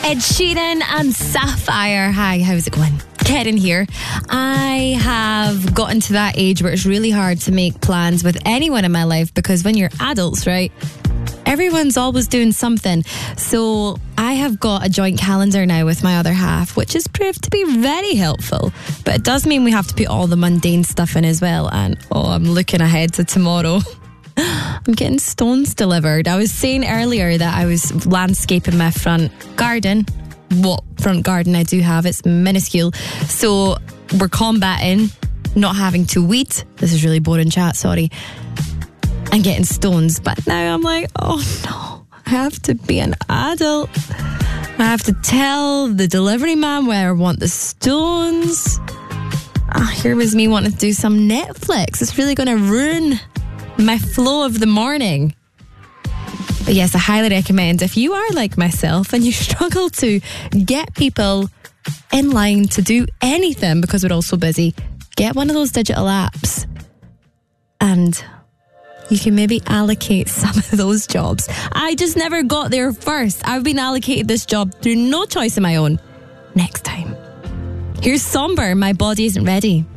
Ed Sheeran and Sapphire. Hi, how's it going? Karen here. I have gotten to that age where it's really hard to make plans with anyone in my life because when you're adults, right, everyone's always doing something. So I have got a joint calendar now with my other half, which has proved to be very helpful. But it does mean we have to put all the mundane stuff in as well. And I'm looking ahead to tomorrow. I'm getting stones delivered. I was saying earlier that I was landscaping my front garden. What front garden I do have, it's minuscule. So we're combating not having to weed. This is really boring chat, sorry. And getting stones. But now I'm like, oh no, I have to be an adult. I have to tell the delivery man where I want the stones. Here was me wanting to do some Netflix. It's really going to ruin my flow of the morning. But yes, I highly recommend if you are like myself and you struggle to get people in line to do anything because we're all so busy, get one of those digital apps and you can maybe allocate some of those jobs. I just never got there first. I've been allocated this job through no choice of my own. Next time. Here's Somber, My Body Isn't Ready.